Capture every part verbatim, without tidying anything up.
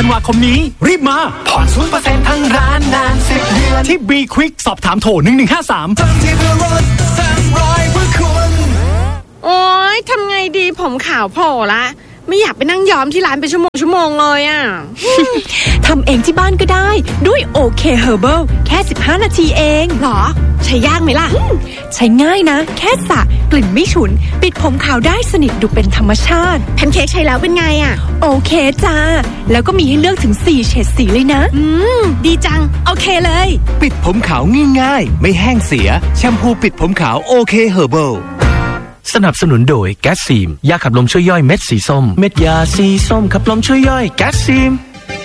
ธันวาคมนี้รีบมาผ่อน ศูนย์เปอร์เซ็นต์ ทั้งร้านนานสิบเดือนที่ B Quick สอบถามโทรหนึ่งหนึ่งห้าสามทันทีเพื่อลดแสนร้อยเพื่อคุณโอ๊ยทำไงดีผมขาวโผล่ละไม่อยากไปนั่งย้อมที่ร้านเป็นชั่วโมงชั่วโมงเลยอ่ะทำเองที่บ้านก็ได้ด้วย โอ เค Herbal แค่สิบห้านาทีเองหรอใช้ยากไหมล่ะใช้ง่ายนะแค่สระกลิ่นไม่ฉุนปิดผมขาวได้สนิทดูเป็นธรรมชาติแพนเค้กใช้แล้วเป็นไงอ่ะโอเคจ้าแล้วก็มีให้เลือกถึงสี่เฉดสีเลยนะอืมดีจังโอเคเลยปิดผมขาวง่ายๆไม่แห้งเสียแชมพูปิดผมขาวโอเค Herbalสนับสนุนโดยแก๊สซีมยาขับลมช่วยย่อยเม็ดสีส้มเม็ดยาสีส้มขับลมช่วยย่อยแก๊สซีม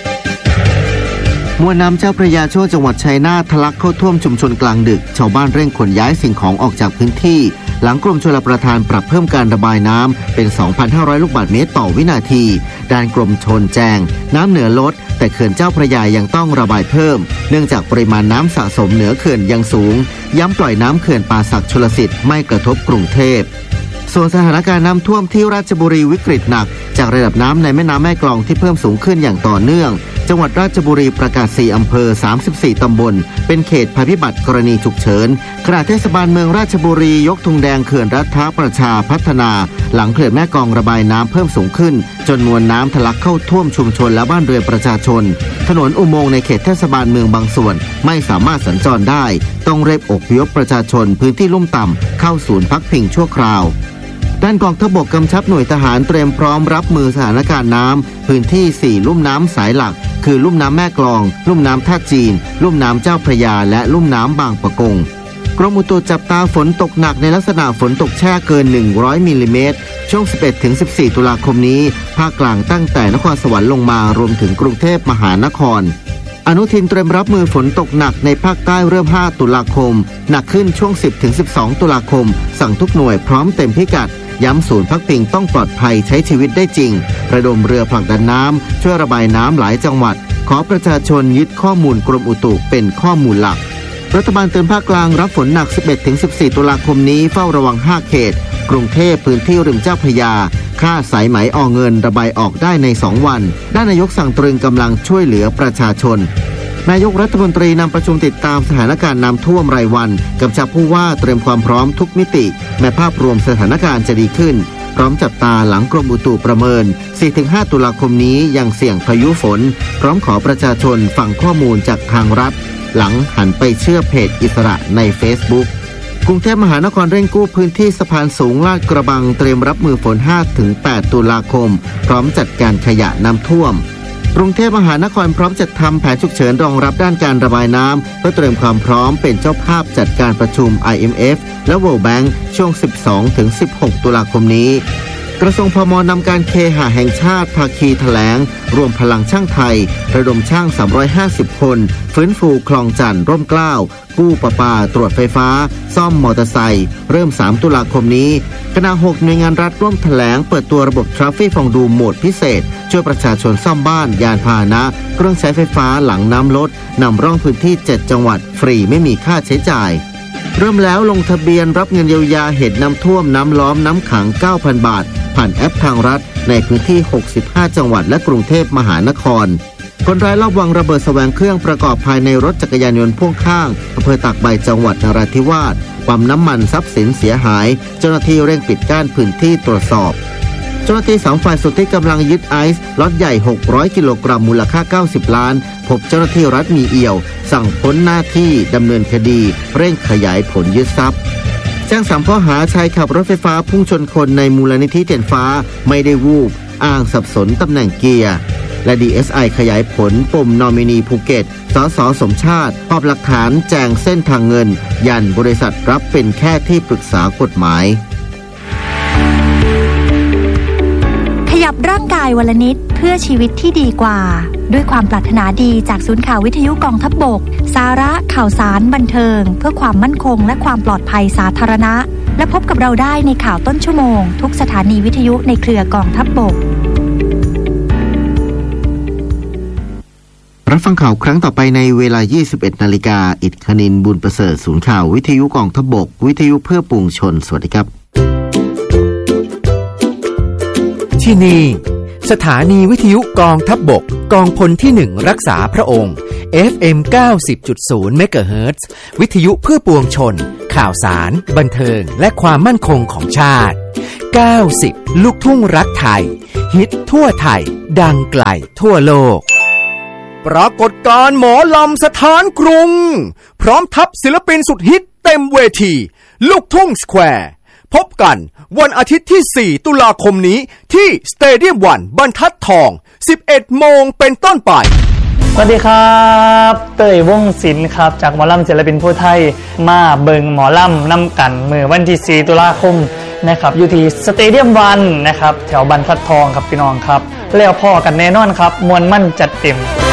มวลน้ำเจ้าพระยาโชว์จังหวัดชัยนาททะลักเข้าท่วมชุมชนกลางดึกชาวบ้านเร่งขนย้ายสิ่งของออกจากพื้นที่หลังกรมชลประทานปรับเพิ่มการระบายน้ำเป็น สองพันห้าร้อย ลูกบาศก์เมตรต่อวินาทีด้านกรมชลแจ้งน้ำเหนือลดแต่เขื่อนเจ้าพระยายังต้องระบายเพิ่มเนื่องจากปริมาณน้ำสะสมเหนือเขื่อนยังสูงย้ำปล่อยน้ำเขื่อนป่าสักชลสิทธิ์ไม่กระทบกรุงเทพส่วนสถานการณ์น้ำท่วมที่ราชบุรีวิกฤตหนักจากระดับน้ำในแม่น้ำแม่กลองที่เพิ่มสูงขึ้นอย่างต่อเนื่องจังหวัดราชบุรีประกาศสี่อำเภอสามสิบสี่ตำบลเป็นเขตภัยพิบัติกรณีฉุกเฉินขณะเทศบาลเมืองราชบุรียกธงแดงเขื่อนรัฐประชาพัฒนาหลังเขื่อนแม่กลองระบายน้ำเพิ่มสูงขึ้นจนมวลน้ำทะลักเข้าท่วมชุมชนและบ้านเรือนประชาชนถนนอุโมงค์ในเขตเทศบาลเมืองบางส่วนไม่สามารถสัญจรได้ต้องเร่งอพยพประชาชนพื้นที่ลุ่มต่ำเข้าศูนย์พักพิงชั่วคราวด้านกองทัพบกกำชับหน่วยทหารเตรียมพร้อมรับมือสถานการณ์น้ำพื้นที่สี่ลุ่มน้ำสายหลักคือลุ่มน้ำแม่กลองลุ่มน้ำท่าจีนลุ่มน้ำเจ้าพระยาและลุ่มน้ำบางปะกงกรมอุตุจับตาฝนตกหนักในลักษณะฝนตกแช่เกินหนึ่งร้อยมิลลิเมตรช่วง สิบเอ็ดถึงสิบสี่ ตุลาคมนี้ภาคกลางตั้งแต่นครสวรรค์ลงมารวมถึงกรุงเทพมหานครอนุทินเตรียมรับมือฝนตกหนักในภาคใต้เริ่มห้าตุลาคมหนักขึ้นช่วง สิบถึงสิบสอง ตุลาคมสั่งทุกหน่วยพร้อมเต็มพิกัดย้ำศูนย์พักพิงต้องปลอดภัยใช้ชีวิตได้จริงระดมเรือผลักดันน้ำช่วยระบายน้ำหลายจังหวัดขอประชาชนยึดข้อมูลกรมอุตุเป็นข้อมูลหลักรัฐบาลเตือนภาคกลางรับฝนหนัก สิบเอ็ดถึงสิบสี่ ตุลาคมนี้เฝ้าระวังห้าเขตกรุงเทพพื้นที่ริมเจ้าพระยาค่าสายไหมอเงินระบายออกได้ในสองวันด้านนายกสั่งตรึงกำลังช่วยเหลือประชาชนนายกรัฐมนตรีนำประชุมติดตามสถานการณ์น้ำท่วมรายวันกำชับผู้ว่าเตรียมความพร้อมทุกมิติแม้ภาพรวมสถานการณ์จะดีขึ้นพร้อมจับตาหลังกรมอุตุประเมิน สี่ถึงห้า ตุลาคมนี้ยังเสี่ยงพายุฝนพร้อมขอประชาชนฟังข้อมูลจากทางรัฐหลังหันไปเชื่อเพจอิสระใน Facebook กรุงเทพมหานครเร่งกู้พื้นที่สะพานสูงลาดกระบังเตรียมรับมือฝน ห้าถึงแปด ตุลาคมพร้อมจัดการขยะน้ำท่วมกรุงเทพมหานครพร้อมจัดทำแผนฉุกเฉินรองรับด้านการระบายน้ำเพื่อเตรียมความพร้อมเป็นเจ้าภาพจัดการประชุม ไอ เอ็ม เอฟ และ World Bank ช่วง สิบสองถึงสิบหก ตุลาคมนี้กระทรวงพม.นำการเคหะแห่งชาติภาคีแถลงรวมพลังช่างไทยระดมช่างสามร้อยห้าสิบคนฟื้นฟูคลองจันทร์ร่มเกล้ากู้ประปาตรวจไฟฟ้าซ่อมมอเตอร์ไซค์เริ่มสามตุลาคมนี้คณะหกหน่วยงานรัฐร่วมแถลงเปิดตัวระบบทราฟฟิกฟองดูโหมดพิเศษช่วยประชาชนซ่อมบ้านยานพาหนะเครื่องใช้ไฟฟ้าหลังน้ำลดนำร่องพื้นที่เจ็ดจังหวัดฟรีไม่มีค่าใช้จ่ายเริ่มแล้วลงทะเบียนรับเงินเยียวยาเหตุน้ำท่วมน้ำล้อมน้ำขัง เก้าพัน บาทผ่านแอปทางรัฐในพื้นที่หกสิบห้าจังหวัดและกรุงเทพมหานครคนร้ายลอบวางระเบิดแสวงเครื่องประกอบภายในรถจักรยานยนต์พ่วงข้างอำเภอตากใบจังหวัดนราธิวาสปั๊มน้ำมันทรัพย์สินเสียหายเจ้าหน้าที่เร่งปิดกั้นพื้นที่ตรวจสอบเจ้าหน้าที่สามฝ่ายสุดที่กำลังยึดไอซ์ล็อตใหญ่หกร้อยกิโลกรัมมูลค่าเก้าสิบล้านพบเจ้าหน้าที่รัฐมีเอี่ยวสั่งพ้นหน้าที่ดำเนินคดีเร่งขยายผลยึดทรัพย์แจ้งสามข้อหาชายขับรถไฟฟ้าพุ่งชนคนในมูลนิธิเทียนฟ้าไม่ได้วูบอ้างสับสนตำแหน่งเกียร์และ ดี เอส ไอ ขยายผลปมนอมินีภูเก็ตสสสมชาติพบหลักฐานแจงเส้นทางเงินยันบริษัทรับเป็นแค่ที่ปรึกษากฎหมายขยับร่างกายวันละนิดเพื่อชีวิตที่ดีกว่าด้วยความปรารถนาดีจากศูนย์ข่าววิทยุกองทัพบกสาระข่าวสารบันเทิงเพื่อความมั่นคงและความปลอดภัยสาธารณะและพบกับเราได้ในข่าวต้นชั่วโมงทุกสถานีวิทยุในเครือกองทัพบกรับฟังข่าวครั้งต่อไปในเวลา ยี่สิบเอ็ดนาฬิกา อิฐคณินบุญประเสริฐศูนย์ข่าววิทยุกองทัพบกวิทยุเพื่อปวงชนสวัสดีครับที่นี่สถานีวิทยุกองทัพบกกองพลที่หนึ่งรักษาพระองค์ เอฟ เอ็ม เก้าสิบจุดศูนย์ เมกะเฮิรตซ์ วิทยุเพื่อปวงชนข่าวสารบันเทิงและความมั่นคงของชาติเก้าสิบลูกทุ่งรักไทยฮิตทั่วไทยดังไกลทั่วโลกปรากฏการณ์หมอลำสถานกรุงพร้อมทัพศิลปินสุดฮิตเต็มเวทีลูกทุ่งสแควร์พบกันวันอาทิตย์ที่สี่ตุลาคมนี้ที่สเตเดียมวันบรรทัดทอง สิบเอ็ดโมงเป็นต้นไปสวัสดีครับเต้ยวงศิลป์ครับจากหมอลำศิลปินผู้ไทยมาเบิงหมอลำนำกันเมื่อวันที่สี่ตุลาคมนะครับอยู่ที่สเตเดียมวันนะครับแถวบรรทัดทองครับพี่น้องครับแล้วพอกันแน่นอนครับมวลมั่นจัดเต็ม